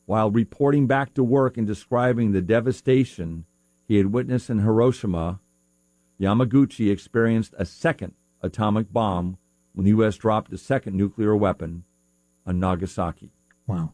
while reporting back to work and describing the devastation he had witnessed in Hiroshima, Yamaguchi experienced a second atomic bomb when the U.S. dropped a second nuclear weapon on Nagasaki. Wow.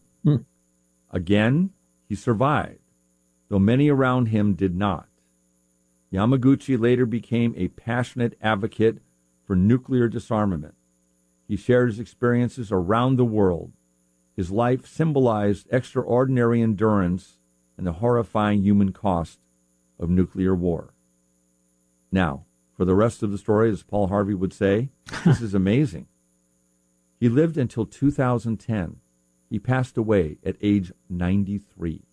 Again, he survived, though many around him did not. Yamaguchi later became a passionate advocate for nuclear disarmament. He shared his experiences around the world. His life symbolized extraordinary endurance and the horrifying human cost of nuclear war. Now, for the rest of the story, as Paul Harvey would say, this is amazing. He lived until 2010. He passed away at age 93.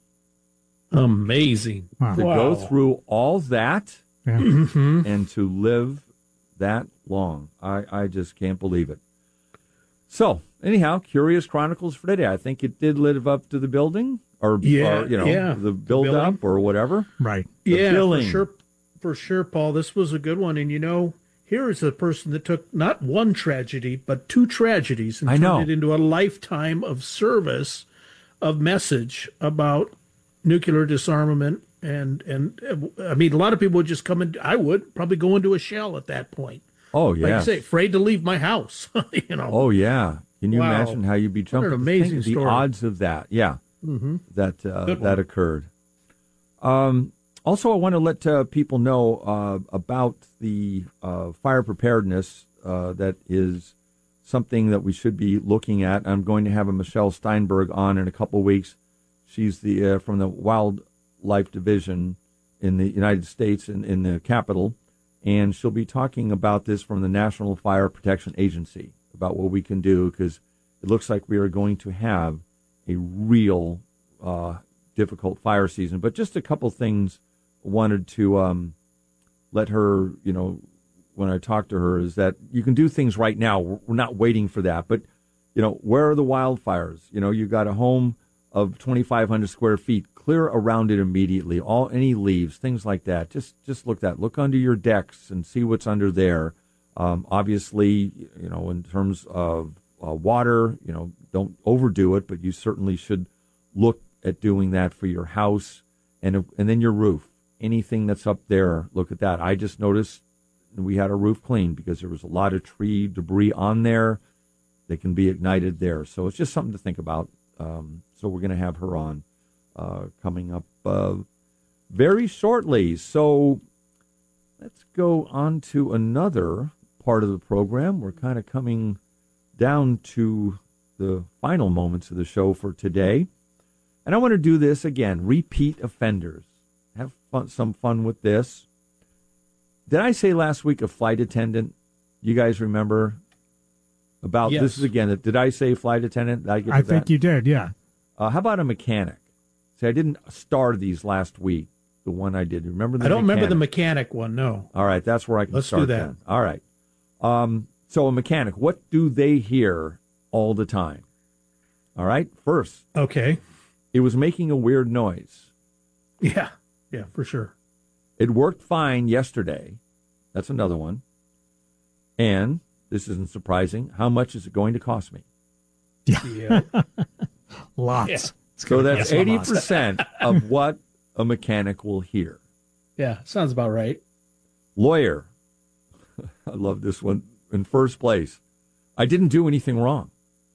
Amazing. Wow. To go through all that and to live that long. I just can't believe it. So, anyhow, Curious Chronicles for today. I think it did live up to the building the build-up or whatever. Right. For sure, Paul. This was a good one. And, here is a person that took not one tragedy, but two tragedies and turned it into a lifetime of service, of message about nuclear disarmament. And I mean, a lot of people would just come in. I would probably go into a shell at that point. Oh, yeah. Like I say, afraid to leave my house. Oh, yeah. Can you imagine how you'd be jumping? What an amazing the story. odds of that. Yeah. That occurred. Also, I want to let people know about the fire preparedness. That is something that we should be looking at. I'm going to have a Michelle Steinberg on in a couple of weeks. She's the from the Wildlife Division in the United States in the Capitol, and she'll be talking about this from the National Fire Protection Agency, about what we can do, because it looks like we are going to have a real difficult fire season. But just a couple things I wanted to let her, when I talk to her, is that you can do things right now. We're not waiting for that. But, where are the wildfires? You've got a home of 2,500 square feet. Clear around it immediately. Any leaves, things like that. Just look under your decks and see what's under there. Obviously, in terms of water, don't overdo it, but you certainly should look at doing that for your house and then your roof. Anything that's up there, look at that. I just noticed we had our roof cleaned because there was a lot of tree debris on there that can be ignited there. So it's just something to think about. So we're going to have her on coming up very shortly. So let's go on to another part of the program. We're kind of coming down to the final moments of the show for today. And I want to do this again, repeat offenders. Have some fun with this. Did I say last week a flight attendant? You guys remember about Yes. this? Is again, did I say flight attendant? Did I get to I think that? you did, yeah. How about a mechanic? See, I didn't star these last week. The one I did. Remember the I don't remember the mechanic? mechanic one, no. All right, that's where I can Let's start do that. then. All right. So a mechanic, what do they hear all the time? All right. First, Okay. it was making a weird noise. Yeah, for sure. It worked fine yesterday. That's another one. And this isn't surprising. How much is it going to cost me? Yeah. Lots. Yeah. It's So gonna that's cost a lot. 80% of what a mechanic will hear. Yeah, sounds about right. Lawyer. I love this one. In first place, I didn't do anything wrong.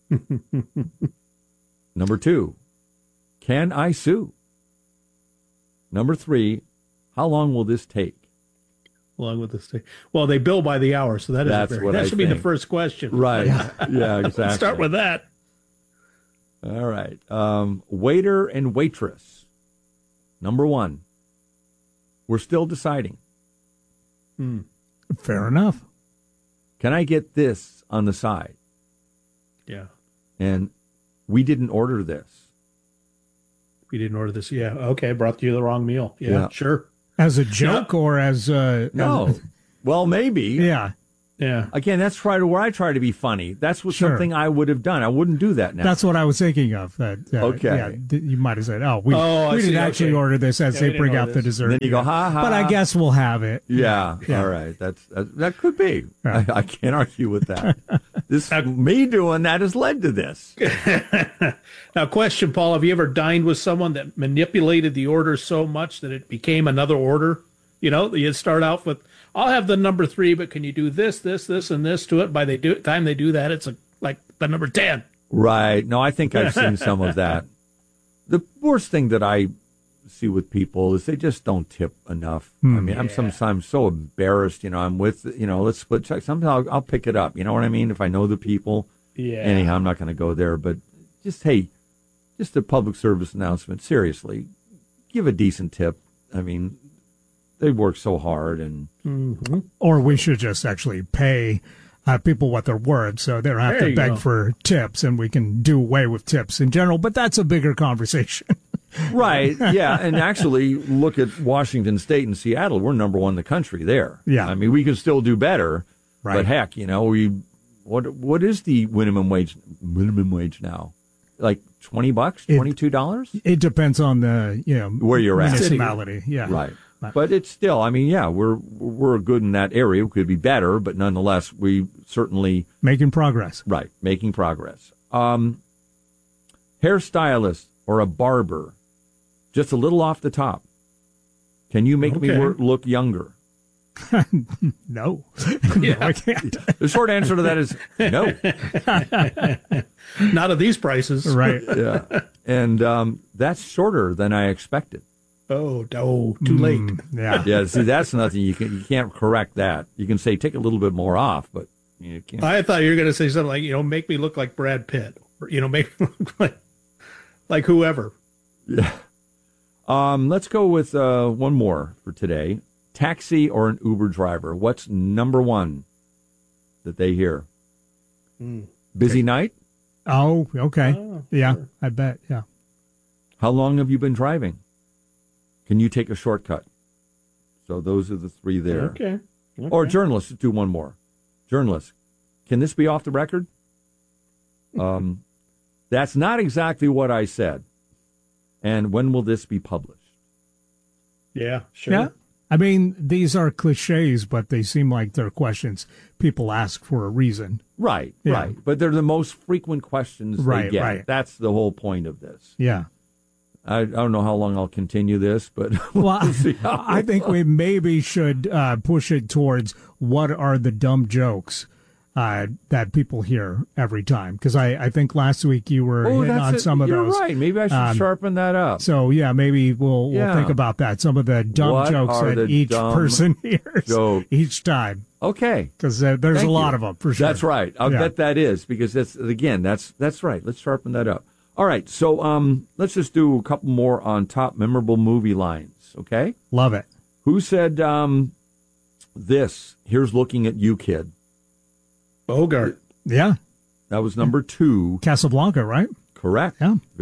Number 2, can I sue? Number 3, how long will this take? Along with this thing. Well, they bill by the hour, so That's what that I should be the think. first question. Right. Yeah, exactly. Start with that. All right. Waiter and waitress. Number 1, we're still deciding. Fair enough. Can I get this on the side? Yeah. And we didn't order this. We didn't order this. Yeah. Okay. Brought you the wrong meal. Yeah. Yeah. Sure. As a joke or as No. Well, maybe. yeah. Yeah. Again, that's where I try to be funny. That's what Sure. something I would have done. I wouldn't do that now. That's what I was thinking of. That Okay. yeah, you might have said, we I didn't see. actually Okay. order this as Yeah, we they didn't bring order out the this. dessert. And then you go, ha, ha. But I guess we'll have it. Yeah. Yeah. All right. That could be. Yeah. I can't argue with that. me doing that has led to this. Now, question, Paul, have you ever dined with someone that manipulated the order so much that it became another order? You know, you start out with, I'll have the number 3, but can you do this, this, this, and this to it? By the time they do that, it's like the number 10. Right. No, I think I've seen some of that. The worst thing that I see with people is they just don't tip enough. I mean, I'm sometimes so embarrassed, I'm with, let's split check. Sometimes I'll pick it up. You know what I mean? If I know the people. Yeah. Anyhow, I'm not going to go there, but just a public service announcement. Seriously, give a decent tip. I mean, they work so hard and. Mm-hmm. Or we should just actually pay people what they're worth, so they don't have to beg for tips, and we can do away with tips in general. But that's a bigger conversation. Right, yeah, and actually look at Washington State and Seattle. We're number 1 in the country there. Yeah. I mean, we can still do better, right. But heck, what is the minimum wage now? Like $20, $22? It depends on the, where you're at. Municipality, yeah. Right. But it's still, I mean, yeah, we're good in that area. We could be better, but nonetheless, we certainly... Making progress. Right, making progress. Hairstylist or a barber, just a little off the top. Can you make me look younger? No. Yeah. No, I can't. The short answer to that is no. Not at these prices. Right. Yeah. And that's shorter than I expected. Oh, no, too late. Yeah. Yeah, see, that's nothing. You can't correct that. You can say take a little bit more off, but you can't. I thought you were going to say something like, make me look like Brad Pitt, or, make me look like whoever. Yeah. Let's go with one more for today. Taxi or an Uber driver? What's number 1 that they hear? Busy night? Oh, okay. Oh, yeah, sure. I bet, yeah. How long have you been driving? Can you take a shortcut? So those are the 3 there. Okay. Or journalists, do one more. Journalists, can this be off the record? That's not exactly what I said. And when will this be published? Yeah, sure. Yeah. I mean, these are cliches, but they seem like they're questions people ask for a reason. Right, Yeah. right. But they're the most frequent questions they get. Right. That's the whole point of this. Yeah. I don't know how long I'll continue this, but Well, we'll see how I think we maybe should push it towards what are the dumb jokes that people hear every time. Because I think last week you were hitting on some of You're those. right. Maybe I should sharpen that up. So, yeah, maybe we'll think about that. Some of the dumb What jokes are that the each dumb person hears jokes? each time. Okay. Because there's Thank a lot you. of them, for sure. That's right. I'll bet that is, because that's right. Let's sharpen that up. All right. So let's just do a couple more on top memorable movie lines, okay? Love it. Who said this? Here's looking at you, kid. Bogart. Yeah. That was number 2. Casablanca, right? Correct. Yeah.